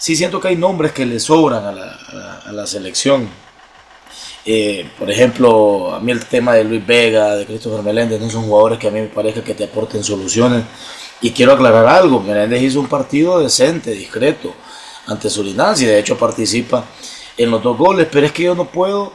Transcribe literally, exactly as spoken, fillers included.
sí siento que hay nombres que le sobran a la, a la, a la selección. Eh, por ejemplo, a mí el tema de Luis Vega, de Christopher Meléndez, no son jugadores que a mí me parezca que te aporten soluciones. Y quiero aclarar algo, Meléndez hizo un partido decente, discreto, ante Surinam, y de hecho participa en los dos goles, pero es que yo no puedo